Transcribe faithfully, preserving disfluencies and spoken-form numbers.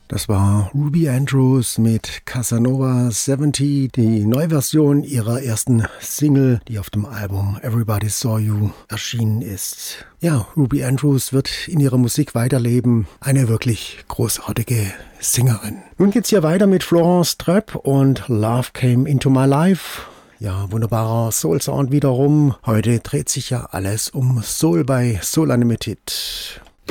Das war Ruby Andrews mit Casanova siebzig, die Neuversion ihrer ersten Single, die auf dem Album Everybody Saw You erschienen ist. Ja, Ruby Andrews wird in ihrer Musik weiterleben. Eine wirklich großartige Sängerin. Nun geht's hier weiter mit Florence Trapp und Love Came Into My Life. Ja, wunderbarer Soul-Sound wiederum. Heute dreht sich ja alles um Soul bei Soul Unlimited.